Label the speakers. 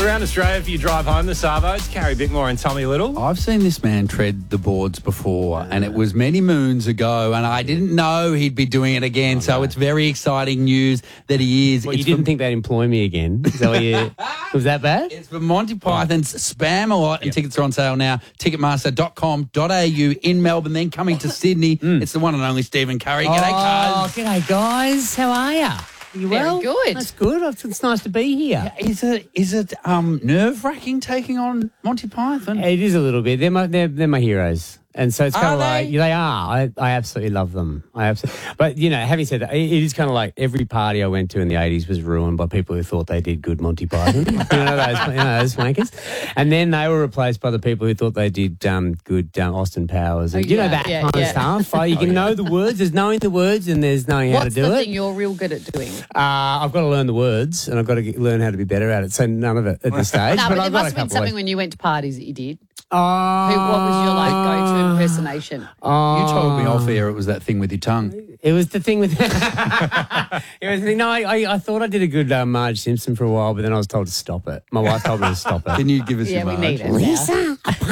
Speaker 1: Around Australia, if you drive home, the Savos, Carrie Bickmore and Tommy Little.
Speaker 2: I've seen this man tread the boards before, and it was many moons ago, and I didn't know he'd be doing it again, so it's very exciting news that he is.
Speaker 3: Well, you didn't think they'd employ me again? So was that bad?
Speaker 2: It's for Monty Python's Spam-A-Lot, and tickets are on sale now. Ticketmaster.com.au in Melbourne, then coming to Sydney. It's the one and only Stephen Curry. G'day, cuz.
Speaker 3: G'day, guys. How are you? You well?
Speaker 4: Very good.
Speaker 3: That's good. It's nice to be here.
Speaker 2: Is it nerve-wracking taking on Monty Python?
Speaker 3: It is a little bit. They're my heroes. And so it's kind of like,
Speaker 2: they?
Speaker 3: they are. I absolutely love them. But, having said that, it is kind of like every party I went to in the 80s was ruined by people who thought they did good Monty Python. those wankers. And then they were replaced by the people who thought they did good Austin Powers. And, that kind of stuff. Like, you can know the words. There's knowing the words and there's knowing how to do it.
Speaker 4: What's the thing you're real good at doing?
Speaker 3: I've got to learn the words and I've got to learn how to be better at it. So none of it at this stage.
Speaker 4: No, but there
Speaker 3: I've got
Speaker 4: must
Speaker 3: a
Speaker 4: have been
Speaker 3: couple
Speaker 4: something
Speaker 3: of
Speaker 4: when you went to parties that you did.
Speaker 3: What
Speaker 4: What was your go-to impersonation?
Speaker 2: You told me off air it was that thing with your tongue.
Speaker 3: It was the thing with... it was the thing. No, I thought I did a good Marge Simpson for a while, but then I was told to stop it. My wife told me to stop it.
Speaker 2: Can you give us
Speaker 4: Yeah,
Speaker 2: your
Speaker 4: we
Speaker 2: Marge?
Speaker 4: need it. Lisa,